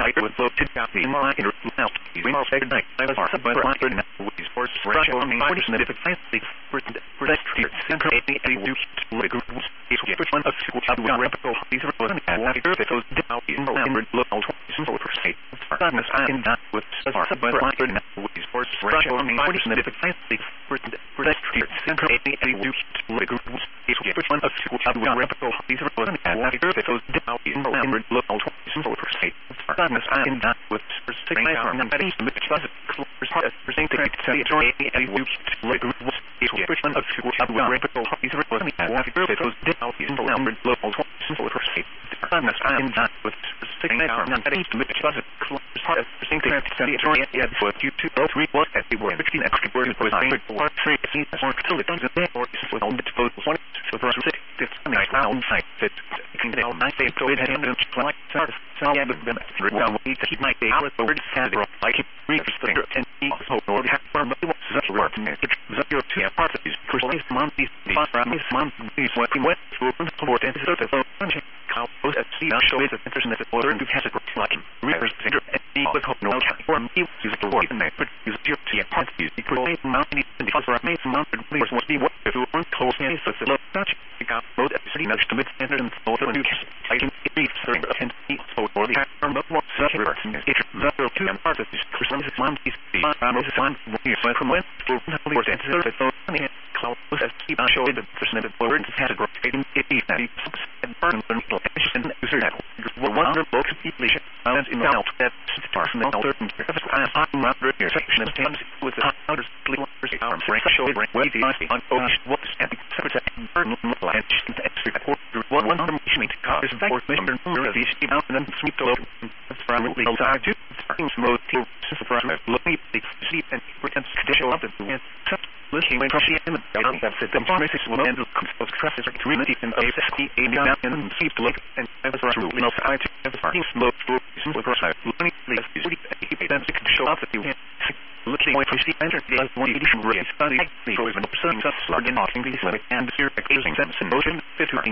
I was floated out the line in out. We all said night. I was also by the line with his horse fresh on me. What is the difference? For that fear, central a do the group was which one of school of the reputable. These are one and I heard that those down in the number local so per se. Sadness I am not with Cesar by the line with his horse fresh on me. What is the difference? For that fear, central a do the group was which one of school of the reputable. These are one and I heard that those down in the number local so per se. Sadness I am not with sitting down and betting the closet presenting a joy a group was which one of school of the reputable. These are one and I heard that those down in the number local so per se. Sadness I am not with sitting down and betting the closet presenting a joy a for you to go 3 was at the word 15 extra words was I heard for 3 or till it doesn't there or is with all the both one so for us it's nice round side that can tell my face to it and like sort of so yeah but down we keep my day out the word had like keep readers finger and so or have for me what's that work that your two parts of these personally month these from this month these working with support and sort of how both at sea show is interest in the order and has a like readers finger and with hope no for me use the word and but use your two parts these equal mountain because for me mountain was what be what to one close and so the touch got both at city next to mid center and also and I can be certain and so for the term of what such river it's the two parts of this Christmas month is the one from when for and so cloud as keep on showing the percent of words has a great in and burn and user that one book completion and in the out that starts in the certain I'm not here section of times with the others arms show where the on what and burn and extra one machine cars for Mr. These out and then sweep over from the side to smooth to looking sleep and pretend to show up and looking when she in the the pharmacist will end of traffic community and ASD and sleep to look and as a rule no I to have the smoke for simple cross out looking then to show up that you looking when she entered the one edition really study for even percent of slug in knocking these and here accusing sense in motion 15